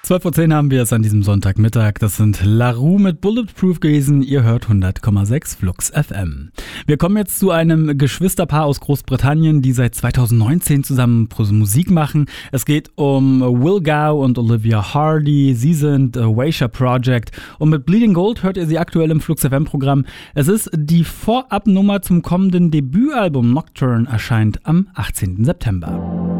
12:10 haben wir es an diesem Sonntagmittag. Das sind LaRue mit Bulletproof gewesen. Ihr hört 100,6 Flux FM. Wir kommen jetzt zu einem Geschwisterpaar aus Großbritannien, die seit 2019 zusammen Musik machen. Es geht um Will Gow und Olivia Hardy. Sie sind Waysha Project. Und mit Bleeding Gold hört ihr sie aktuell im Flux FM-Programm. Es ist die Vorabnummer zum kommenden Debütalbum Nocturne, erscheint am 18. September.